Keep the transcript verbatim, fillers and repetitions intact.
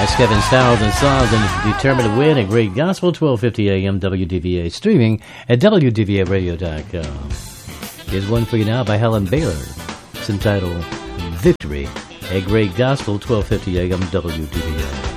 That's Kevin Stiles and Sons and Determined to Win, a great gospel, twelve fifty a.m. W D V A, streaming at W D V A radio dot com. Here's one for you now by Helen Baylor. It's entitled Victory, a great gospel, twelve fifty a.m. W D V A.